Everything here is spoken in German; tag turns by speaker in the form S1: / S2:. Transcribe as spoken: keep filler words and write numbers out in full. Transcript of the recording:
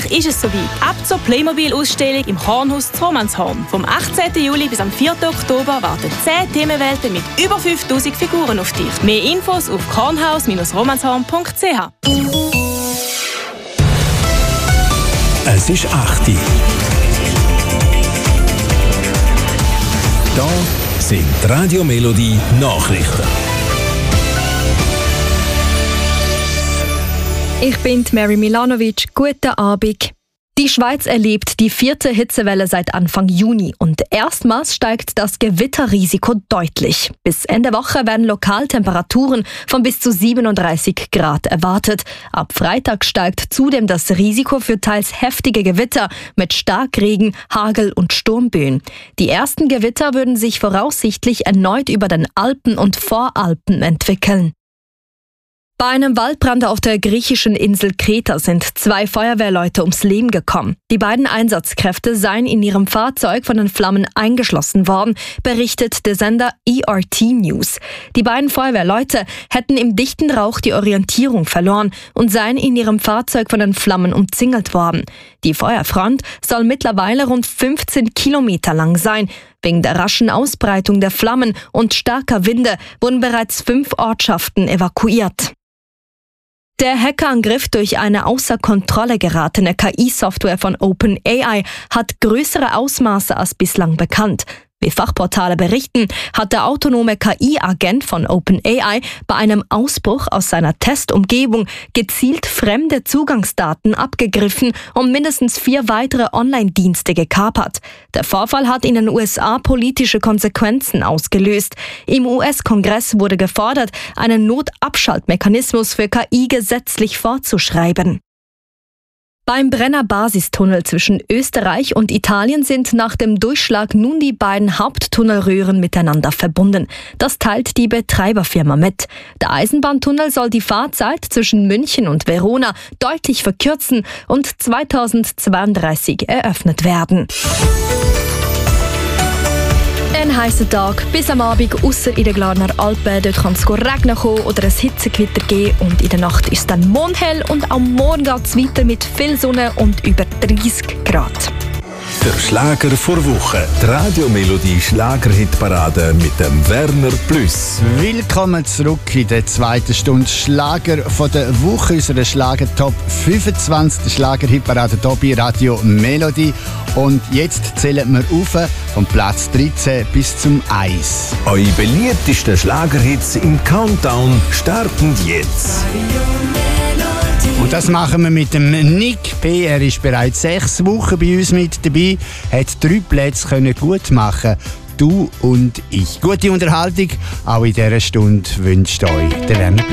S1: Endlich ist es soweit. Ab zur Playmobil-Ausstellung im Kornhaus zu Romanshorn. Vom achtzehnten Juli bis am vierten Oktober warten zehn Themenwelten mit über fünftausend Figuren auf dich. Mehr Infos auf kornhaus romanshorn punkt c h.
S2: Es ist acht Uhr. Da sind die Radio Melodie Nachrichten.
S3: Ich bin Mary Milanovic. Guten Abend. Die Schweiz erlebt die vierte Hitzewelle seit Anfang Juni und erstmals steigt das Gewitterrisiko deutlich. Bis Ende Woche werden lokal Temperaturen von bis zu siebenunddreißig Grad erwartet. Ab Freitag steigt zudem das Risiko für teils heftige Gewitter mit Starkregen, Hagel und Sturmböen. Die ersten Gewitter würden sich voraussichtlich erneut über den Alpen und Voralpen entwickeln. Bei einem Waldbrand auf der griechischen Insel Kreta sind zwei Feuerwehrleute ums Leben gekommen. Die beiden Einsatzkräfte seien in ihrem Fahrzeug von den Flammen eingeschlossen worden, berichtet der Sender E R T News. Die beiden Feuerwehrleute hätten im dichten Rauch die Orientierung verloren und seien in ihrem Fahrzeug von den Flammen umzingelt worden. Die Feuerfront soll mittlerweile rund fünfzehn Kilometer lang sein. Wegen der raschen Ausbreitung der Flammen und starker Winde wurden bereits fünf Ortschaften evakuiert. Der Hackerangriff durch eine außer Kontrolle geratene K I-Software von OpenAI hat größere Ausmaße als bislang bekannt. Wie Fachportale berichten, hat der autonome K I-Agent von OpenAI bei einem Ausbruch aus seiner Testumgebung gezielt fremde Zugangsdaten abgegriffen und mindestens vier weitere Online-Dienste gekapert. Der Vorfall hat in den U S A politische Konsequenzen ausgelöst. Im U S-Kongress wurde gefordert, einen Notabschaltmechanismus für K I gesetzlich vorzuschreiben. Beim Brenner Basistunnel zwischen Österreich und Italien sind nach dem Durchschlag nun die beiden Haupttunnelröhren miteinander verbunden. Das teilt die Betreiberfirma mit. Der Eisenbahntunnel soll die Fahrzeit zwischen München und Verona deutlich verkürzen und zweitausendzweiunddreißig eröffnet werden. Ein heißer Tag bis am Abend, ausser in den Glarner Alpen. Dort kann es regnen kommen oder ein Hitzegewitter geben. Und in der Nacht ist es dann mondhell und am Morgen geht es weiter mit viel Sonne und über dreißig Grad.
S2: Der Schlager vor Woche. Die Radio Melodie Schlagerhitparade mit dem Werner Plus.
S4: Willkommen zurück in der zweiten Stunde Schlager von der Woche. Unsere Schlager Top fünfundzwanzig Schlagerhitparade hier bei Radio Melodie. Und jetzt zählen wir auf vom Platz dreizehn bis zum eins.
S2: Eure beliebtesten Schlagerhits im Countdown starten jetzt.
S4: Und das machen wir mit dem Nick P. Er ist bereits sechs Wochen bei uns mit dabei, hat drei Plätze können gut machen. Du und ich. Gute Unterhaltung, auch in dieser Stunde wünscht euch der Werner Plus.